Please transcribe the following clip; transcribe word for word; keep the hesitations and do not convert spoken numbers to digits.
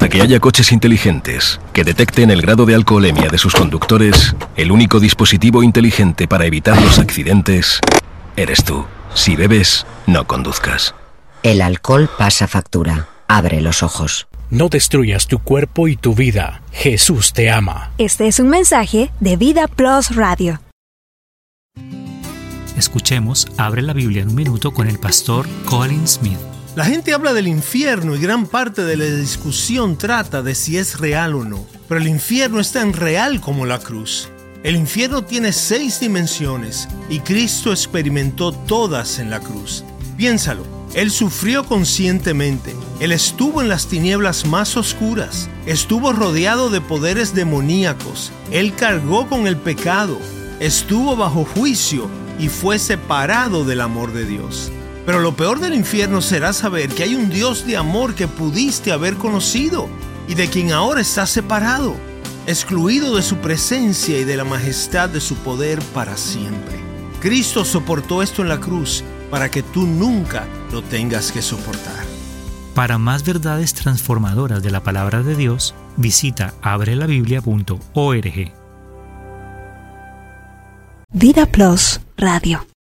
Hasta que haya coches inteligentes que detecten el grado de alcoholemia de sus conductores, el único dispositivo inteligente para evitar los accidentes eres tú. Si bebes, no conduzcas. El alcohol pasa factura. Abre los ojos. No destruyas tu cuerpo y tu vida. Jesús te ama. Este es un mensaje de Vida Plus Radio. Escuchemos Abre la Biblia en un minuto con el pastor Colin Smith. La gente habla del infierno y gran parte de la discusión trata de si es real o no. Pero el infierno es tan real como la cruz. El infierno tiene seis dimensiones y Cristo experimentó todas en la cruz. Piénsalo, Él sufrió conscientemente. Él estuvo en las tinieblas más oscuras. Estuvo rodeado de poderes demoníacos. Él cargó con el pecado. Estuvo bajo juicio y fue separado del amor de Dios. Pero lo peor del infierno será saber que hay un Dios de amor que pudiste haber conocido y de quien ahora estás separado, excluido de su presencia y de la majestad de su poder para siempre. Cristo soportó esto en la cruz para que tú nunca lo tengas que soportar. Para más verdades transformadoras de la palabra de Dios, visita abre la biblia punto org. Vida Plus Radio.